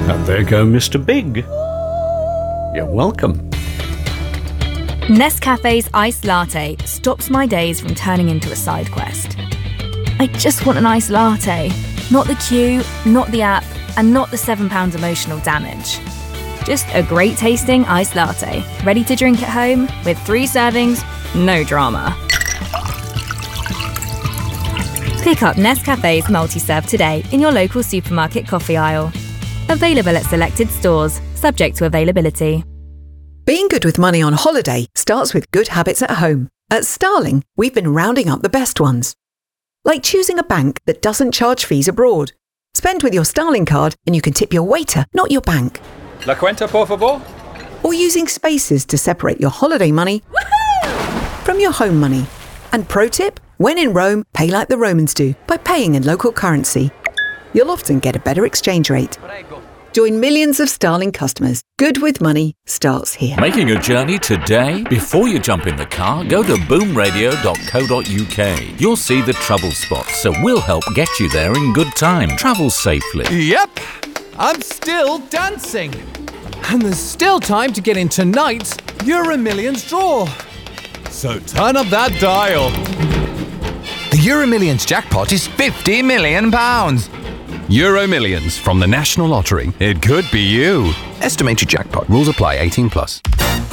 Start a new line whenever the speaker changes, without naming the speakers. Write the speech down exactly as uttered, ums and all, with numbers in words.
And there go Mister Big. You're welcome.
Nescafe's iced latte stops my days from turning into a side quest. I just want an iced latte. Not the queue, not the app, and not the seven pounds emotional damage. Just a great tasting iced latte, ready to drink at home with three servings, no drama. Pick up Nescafe's multi-serve today in your local supermarket coffee aisle. Available at selected stores, subject to availability.
Being good with money on holiday starts with good habits at home. At Starling, we've been rounding up the best ones. Like choosing a bank that doesn't charge fees abroad. Spend with your Starling card and you can tip your waiter, not your bank.
La cuenta, por favor?
Or using spaces to separate your holiday money from your home money. And pro tip, when in Rome, pay like the Romans do, by paying in local currency. You'll often get a better exchange rate. Join millions of Starling customers. Good with money starts here.
Making a journey today? Before you jump in the car, go to boom radio dot co dot uk. You'll see the trouble spots, so we'll help get you there in good time. Travel safely.
Yep, I'm still dancing. And there's still time to get in tonight's Euro Millions draw. So turn up that dial.
The Euro Millions jackpot is fifty million pounds. Euro Millions from the National Lottery. It could be you. Estimated jackpot. Rules apply. eighteen plus.